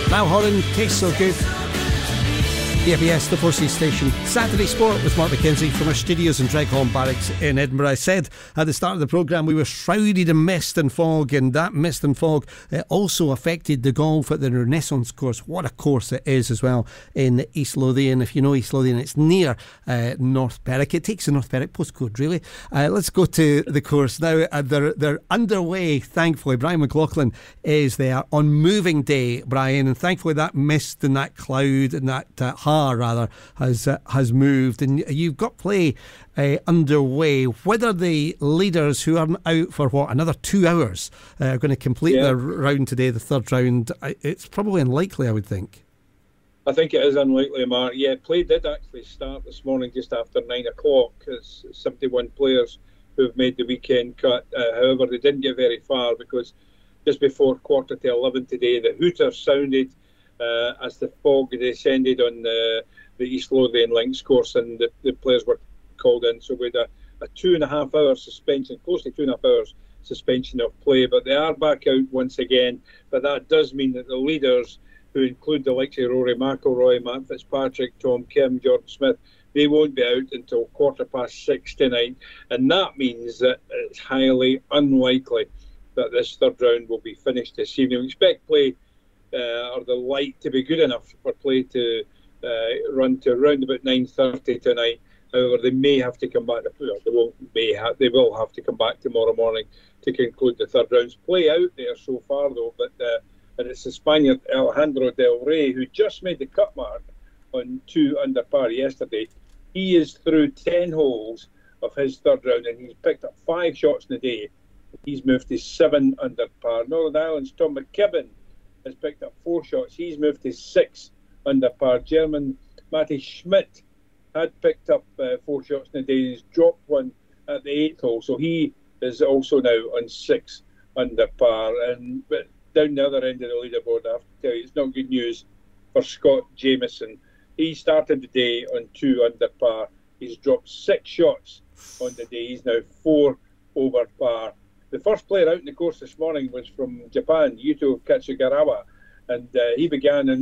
Now Holland, Taste So Good. ABS, the 4C station. Saturday Sport with Mark McKenzie from our studios in Dregholm Barracks in Edinburgh. I said at the start of the programme we were shrouded in mist and fog, and that mist and fog also affected the golf at the Renaissance course. What a course it is as well in East Lothian. If you know East Lothian, it's near North Berwick. It takes the North Berwick postcode, really. Let's go to the course now. They're underway, thankfully. Brian McLaughlin is there on moving day, Brian, and thankfully that mist and that cloud and that has moved, and you've got play underway. Whether the leaders, who are out for another 2 hours, are going to complete their round today, the third round, it's probably unlikely, I would think. I think it is unlikely, Mark. Yeah, play did actually start this morning just after 9 o'clock. It's 71 players who have made the weekend cut. However, they didn't get very far because just before 11:15 today, the hooter sounded as the fog descended on the East Lothian Links course, and the players were called in. So we had a 2.5 hour suspension, close to 2.5 hours suspension of play, but they are back out once again. But that does mean that the leaders, who include the likes of Rory McIlroy, Matt Fitzpatrick, Tom Kim, Jordan Smith, they won't be out until 6:15 tonight, and that means that it's highly unlikely that this third round will be finished this evening. We expect play or the light to be good enough for play to run to around about 9:30 tonight. However, they may have to come back. They will have to come back tomorrow morning to conclude the third rounds. Play out there so far though, but and it's the Spaniard Alejandro Del Rey, who just made the cut mark on 2 under par yesterday. He is through 10 holes of his third round, and he's picked up 5 shots in the day. He's moved to 7 under par. Northern Ireland's Tom McKibben has picked up 4 shots. He's moved to 6 under par. German Matti Schmidt had picked up 4 shots in a day. He's dropped one at the 8th hole, so he is also now on 6 under par. But down the other end of the leaderboard, I have to tell you, it's not good news for Scott Jamieson. He started the day on 2 under par. He's dropped 6 shots on the day. He's now 4 over par. The first player out in the course this morning was from Japan, Yuto Katsugarawa, and he began in